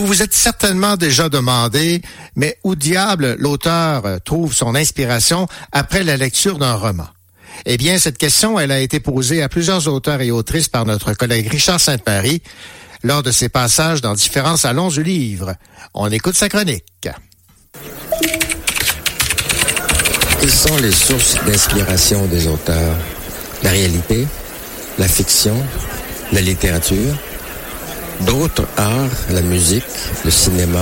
Vous vous êtes certainement déjà demandé, mais où diable l'auteur trouve son inspiration après la lecture d'un roman? Eh bien, cette question, elle a été posée à plusieurs auteurs et autrices par notre collègue Richard Sainte-Marie lors de ses passages dans différents salons du livre. On écoute sa chronique. Quelles sont les sources d'inspiration des auteurs? La réalité, la fiction, la littérature, d'autres arts, la musique, le cinéma.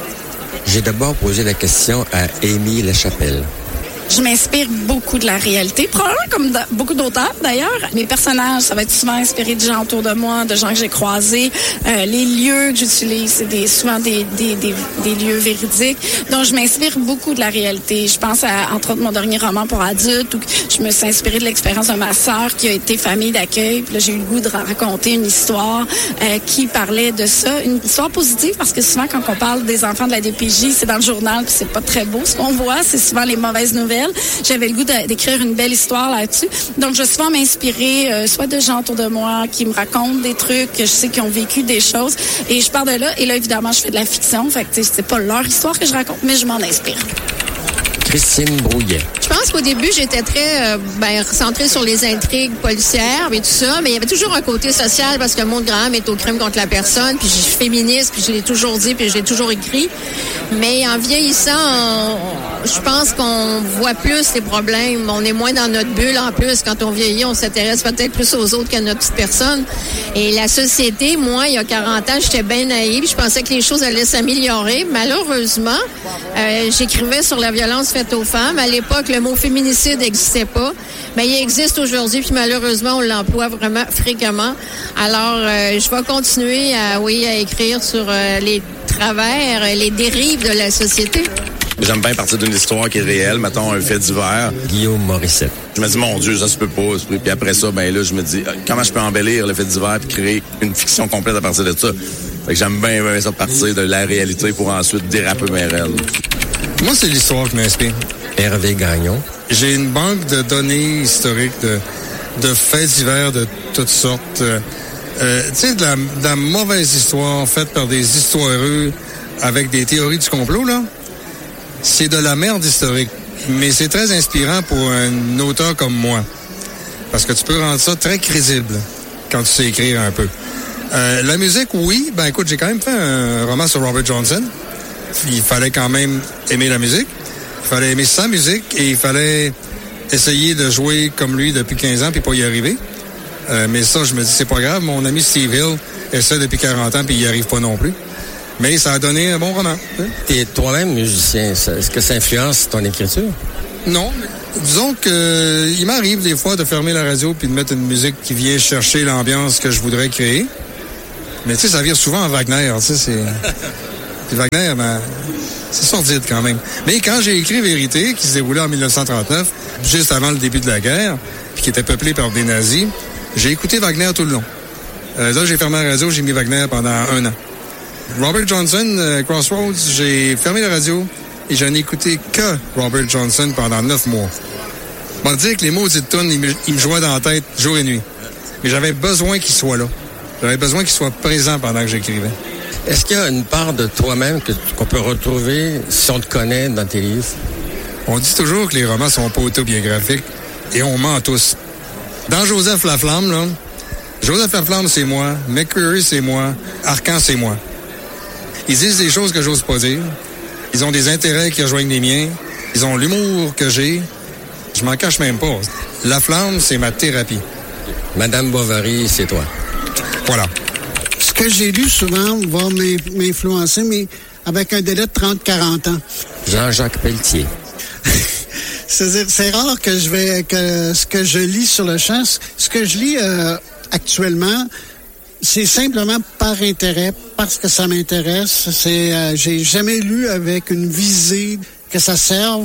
J'ai d'abord posé la question à Amy Lachapelle. Je m'inspire beaucoup de la réalité, probablement comme beaucoup d'auteurs d'ailleurs. Mes personnages, ça va être souvent inspiré de gens autour de moi, de gens que j'ai croisés. Les lieux que j'utilise, c'est souvent des lieux véridiques. Donc, je m'inspire beaucoup de la réalité. Je pense à, entre autres, mon dernier roman pour adultes, où je me suis inspirée de l'expérience de ma sœur qui a été famille d'accueil. Puis là, j'ai eu le goût de raconter une histoire qui parlait de ça. Une histoire positive, parce que souvent, quand on parle des enfants de la DPJ, c'est dans le journal, puis c'est pas très beau ce qu'on voit. C'est souvent les mauvaises nouvelles. J'avais le goût d'écrire une belle histoire là-dessus. Donc, je vais souvent m'inspirer soit de gens autour de moi qui me racontent des trucs, que je sais qu'ils ont vécu des choses. Et je pars de là. Et là, évidemment, je fais de la fiction. Fait que, c'est pas leur histoire que je raconte, mais je m'en inspire. Christine Brouillet. Je pense qu'au début, j'étais très centrée sur les intrigues policières et tout ça, mais il y avait toujours un côté social parce que mon grand est au crime contre la personne, puis je suis féministe, puis je l'ai toujours dit, puis je l'ai toujours écrit. Mais en vieillissant, je pense qu'on voit plus les problèmes. On est moins dans notre bulle en plus. Quand on vieillit, on s'intéresse peut-être plus aux autres qu'à notre petite personne. Et la société, moi, il y a 40 ans, j'étais bien naïve. Je pensais que les choses allaient s'améliorer. Malheureusement, j'écrivais sur la violence faite aux femmes. À l'époque, le mot féminicide n'existait pas. Mais il existe aujourd'hui, puis malheureusement, on l'emploie vraiment fréquemment. Alors, je vais continuer à écrire sur les travers, les dérives de la société. J'aime bien partir d'une histoire qui est réelle, mettons un fait divers. Guillaume Morissette. Je me dis, mon Dieu, ça se peut pas. Puis après ça, ben là, je me dis, comment je peux embellir le fait divers puis créer une fiction complète à partir de ça? Fait que j'aime bien ça partir de la réalité pour ensuite déraper vers elle. Moi, c'est l'histoire qui m'inspire. Hervé Gagnon. J'ai une banque de données historiques, de faits divers de toutes sortes. Tu sais, de la mauvaise histoire faite par des histoireux avec des théories du complot, là. C'est de la merde historique. Mais c'est très inspirant pour un auteur comme moi. Parce que tu peux rendre ça très crédible quand tu sais écrire un peu. La musique, oui. Ben écoute, j'ai quand même fait un roman sur Robert Johnson. Il fallait quand même aimer la musique. Il fallait aimer sa musique et il fallait essayer de jouer comme lui depuis 15 ans puis pas y arriver. Mais ça, je me dis, c'est pas grave. Mon ami Steve Hill essaie depuis 40 ans puis il y arrive pas non plus. Mais ça a donné un bon roman. Et toi-même, musicien, est-ce que ça influence ton écriture? Non. Disons que il m'arrive des fois de fermer la radio puis de mettre une musique qui vient chercher l'ambiance que je voudrais créer. Mais tu sais, ça vire souvent en Wagner. Tu sais, c'est... Wagner, ben, c'est sordide quand même. Mais quand j'ai écrit Vérité, qui se déroulait en 1939, juste avant le début de la guerre, puis qui était peuplé par des nazis, j'ai écouté Wagner tout le long. Là, j'ai fermé la radio, j'ai mis Wagner pendant 1 an. Robert Johnson, Crossroads, j'ai fermé la radio et je n'ai écouté que Robert Johnson pendant 9 mois. Bon, dire que les maudites tunes, ils me jouaient dans la tête jour et nuit. Mais j'avais besoin qu'il soit là. J'avais besoin qu'il soit présent pendant que j'écrivais. Est-ce qu'il y a une part de toi-même qu'on peut retrouver si on te connaît dans tes livres? On dit toujours que les romans sont pas autobiographiques et on ment tous. Dans Joseph Laflamme, là, Joseph Laflamme, c'est moi. McCreary, c'est moi. Arcan, c'est moi. Ils disent des choses que j'ose pas dire. Ils ont des intérêts qui rejoignent les miens. Ils ont l'humour que j'ai. Je m'en cache même pas. Laflamme, c'est ma thérapie. Madame Bovary, c'est toi. Voilà. Ce que j'ai lu souvent va m'influencer, mais avec un délai de 30-40 ans. Jean-Jacques Pelletier. C'est-à-dire, c'est rare que ce que je lis sur le champ, ce que je lis actuellement, c'est simplement par intérêt, parce que ça m'intéresse. J'ai jamais lu avec une visée que ça serve,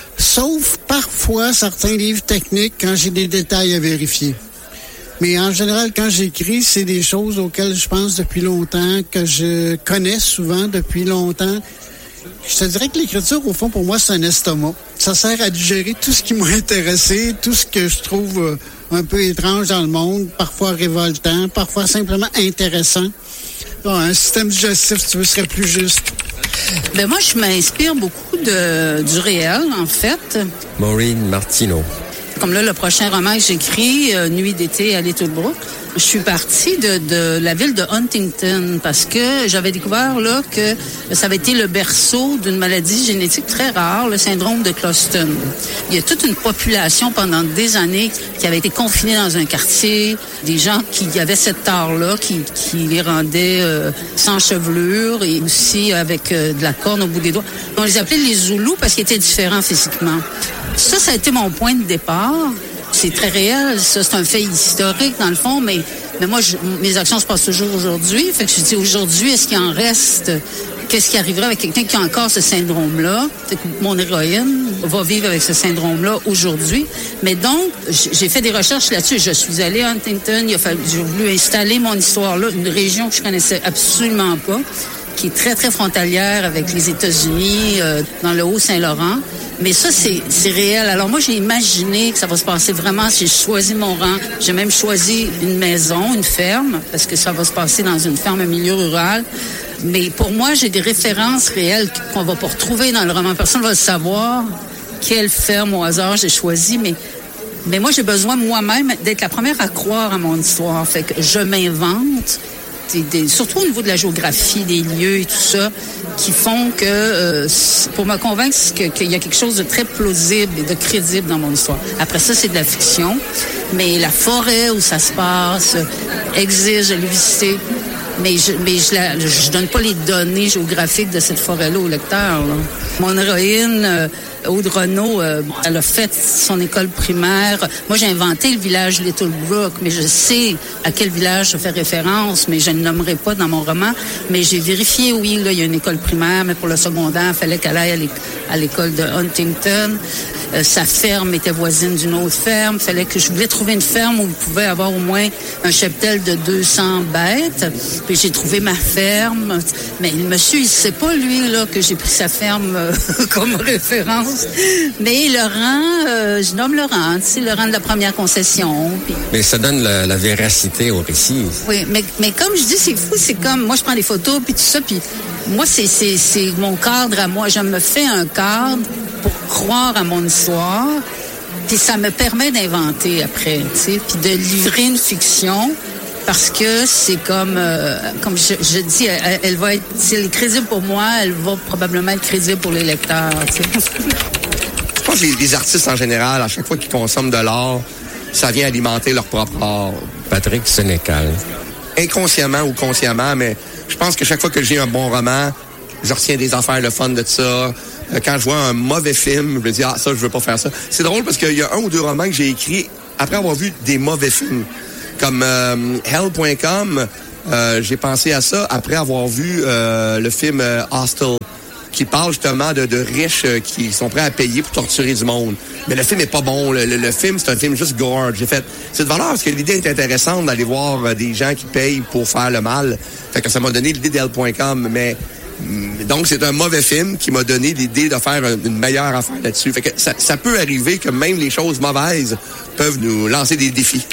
sauf parfois certains livres techniques quand j'ai des détails à vérifier. Mais en général, quand j'écris, c'est des choses auxquelles je pense depuis longtemps, que je connais souvent depuis longtemps. Je te dirais que l'écriture, au fond, pour moi, c'est un estomac. Ça sert à digérer tout ce qui m'a intéressé, tout ce que je trouve un peu étrange dans le monde, parfois révoltant, parfois simplement intéressant. Bon, un système digestif, si tu veux, serait plus juste. Ben moi, je m'inspire beaucoup du réel, en fait. Maureen Martineau. Comme là, le prochain roman que j'écris, Nuit d'été à Littlebrook, je suis partie de la ville de Huntington parce que j'avais découvert là que ça avait été le berceau d'une maladie génétique très rare, le syndrome de Clouston. Il y a toute une population pendant des années qui avait été confinée dans un quartier, des gens qui avaient cette tare-là, qui les rendait sans chevelure et aussi avec de la corne au bout des doigts. On les appelait les Zoulous parce qu'ils étaient différents physiquement. Ça a été mon point de départ. C'est très réel, ça, c'est un fait historique dans le fond, mais moi, mes actions se passent toujours aujourd'hui. Fait que je dis aujourd'hui, est-ce qu'il en reste? Qu'est-ce qui arriverait avec quelqu'un qui a encore ce syndrome-là? Fait que mon héroïne va vivre avec ce syndrome-là aujourd'hui. Mais donc, j'ai fait des recherches là-dessus. Je suis allée à Huntington, j'ai voulu installer mon histoire là, une région que je connaissais absolument pas, qui est très, très frontalière avec les États-Unis, dans le Haut-Saint-Laurent. Mais ça, c'est réel. Alors moi, j'ai imaginé que ça va se passer vraiment. J'ai choisi mon rang. J'ai même choisi une maison, une ferme, parce que ça va se passer dans une ferme, un milieu rural. Mais pour moi, j'ai des références réelles qu'on va pas retrouver dans le roman. Personne ne va le savoir quelle ferme au hasard j'ai choisi, mais moi, j'ai besoin moi-même d'être la première à croire à mon histoire. Fait que je m'invente. Surtout au niveau de la géographie, des lieux et tout ça, qui font que, pour me convaincre qu'il y a quelque chose de très plausible et de crédible dans mon histoire. Après ça, c'est de la fiction, mais la forêt où ça se passe exige de le visiter. Mais je donne pas les données géographiques de cette forêt-là au lecteur. Là. Mon héroïne, Aude Renaud, elle a fait son école primaire. Moi, j'ai inventé le village Littlebrook, mais je sais à quel village je fais référence, mais je ne nommerai pas dans mon roman. Mais j'ai vérifié, oui, là, il y a une école primaire, mais pour le secondaire, il fallait qu'elle aille à l'école de Huntington. Sa ferme était voisine d'une autre ferme. Je voulais trouver une ferme où il pouvait avoir au moins un cheptel de 200 bêtes. Puis j'ai trouvé ma ferme. Mais le monsieur, il sait pas, lui, là, que j'ai pris sa ferme comme référence. Mais Laurent, je nomme Laurent, tu sais, Laurent de la première concession. Puis... Mais ça donne la véracité au récit. Oui, mais comme je dis, c'est fou, c'est comme, moi je prends des photos, puis tout ça, puis moi c'est mon cadre à moi. Je me fais un cadre pour croire à mon histoire, puis ça me permet d'inventer après, tu sais, puis de livrer une fiction. Parce que c'est comme je dis, elle va être, si elle est crédible pour moi, elle va probablement être crédible pour les lecteurs. Tu sais. Je pense que les artistes en général, à chaque fois qu'ils consomment de l'art, ça vient alimenter leur propre art. Patrick Sénécal. Inconsciemment ou consciemment, mais je pense que chaque fois que j'ai un bon roman, je retiens des affaires, le fun de ça. Quand je vois un mauvais film, je me dis, ça, je veux pas faire ça. C'est drôle parce qu'il y a un ou deux romans que j'ai écrits après avoir vu des mauvais films. Comme Hell.com, j'ai pensé à ça après avoir vu le film Hostel, qui parle justement de riches qui sont prêts à payer pour torturer du monde. Mais le film est pas bon. Le film, c'est un film juste gore. J'ai fait, c'est de valeur parce que l'idée est intéressante d'aller voir des gens qui payent pour faire le mal. Fait que ça m'a donné l'idée d'Hell.com, mais donc c'est un mauvais film qui m'a donné l'idée de faire une meilleure affaire là-dessus. Fait que ça peut arriver que même les choses mauvaises peuvent nous lancer des défis.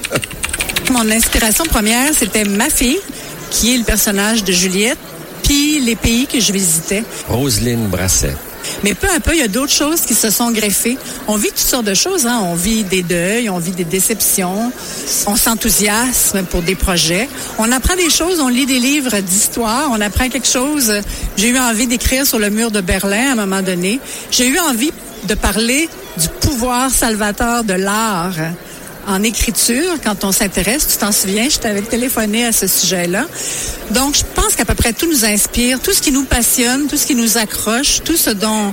Mon inspiration première, c'était ma fille, qui est le personnage de Juliette, puis les pays que je visitais. Roselyne Brasset. Mais peu à peu, il y a d'autres choses qui se sont greffées. On vit toutes sortes de choses, hein. On vit des deuils, on vit des déceptions, on s'enthousiasme pour des projets. On apprend des choses, on lit des livres d'histoire, on apprend quelque chose. J'ai eu envie d'écrire sur le mur de Berlin à un moment donné. J'ai eu envie de parler du pouvoir salvateur de l'art en écriture, quand on s'intéresse. Tu t'en souviens, je t'avais téléphoné à ce sujet-là. Donc, je pense qu'à peu près tout nous inspire, tout ce qui nous passionne, tout ce qui nous accroche, tout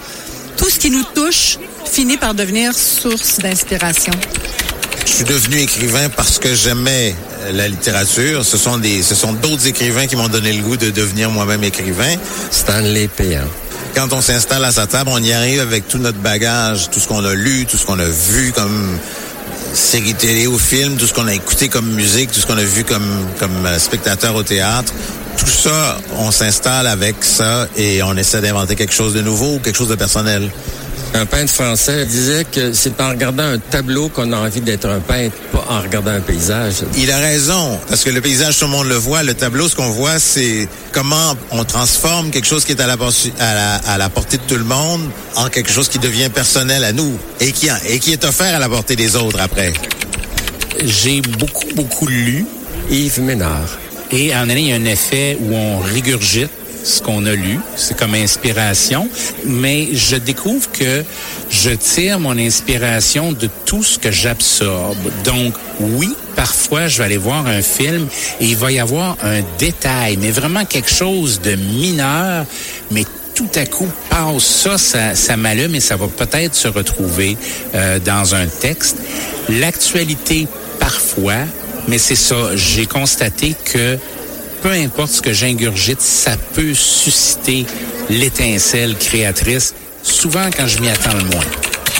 ce qui nous touche finit par devenir source d'inspiration. Je suis devenu écrivain parce que j'aimais la littérature. Ce sont d'autres écrivains qui m'ont donné le goût de devenir moi-même écrivain. Stanley Péan. Quand on s'installe à sa table, on y arrive avec tout notre bagage, tout ce qu'on a lu, tout ce qu'on a vu comme séries télé ou films, tout ce qu'on a écouté comme musique, tout ce qu'on a vu comme spectateur au théâtre. Tout ça, on s'installe avec ça et on essaie d'inventer quelque chose de nouveau ou quelque chose de personnel. Un peintre français disait que c'est en regardant un tableau qu'on a envie d'être un peintre, pas en regardant un paysage. Il a raison, parce que le paysage, tout le monde le voit. Le tableau, ce qu'on voit, c'est comment on transforme quelque chose qui est à la portée de tout le monde en quelque chose qui devient personnel à nous et qui est offert à la portée des autres après. J'ai beaucoup lu. Yves Ménard. Et en année, il y a un effet où on régurgite ce qu'on a lu, c'est comme inspiration, mais je découvre que je tire mon inspiration de tout ce que j'absorbe. Donc, oui, parfois, je vais aller voir un film et il va y avoir un détail, mais vraiment quelque chose de mineur, mais tout à coup, ça m'allume et ça va peut-être se retrouver dans un texte. L'actualité, parfois, mais c'est ça, j'ai constaté que peu importe ce que j'ingurgite, ça peut susciter l'étincelle créatrice, souvent quand je m'y attends le moins.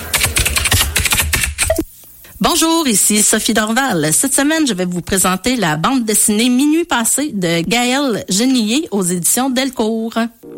Bonjour, ici Sophie Dorval. Cette semaine, je vais vous présenter la bande dessinée Minuit passé de Gaël Genillier aux éditions Delcourt.